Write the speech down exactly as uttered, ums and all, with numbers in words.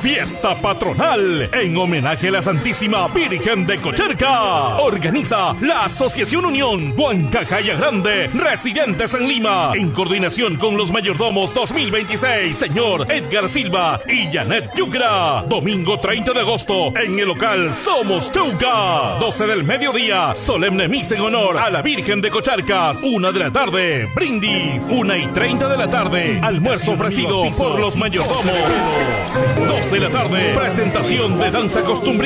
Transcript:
Fiesta patronal en homenaje a la Santísima Virgen de Cocherca. Organiza la Asociación Unión Huancajaya Grande, residentes en Lima, en coordinación con los mayordomos dos mil veintiséis, señor Edgar Silva y Janet Yucra. Domingo treinta de agosto, en el local Somos Chauca. doce del mediodía, solemne misa en honor a la Virgen de Cocharcas. una de la tarde, brindis. una y treinta de la tarde, almuerzo ofrecido por los mayordomos. dos de la tarde, presentación de danza costumbrista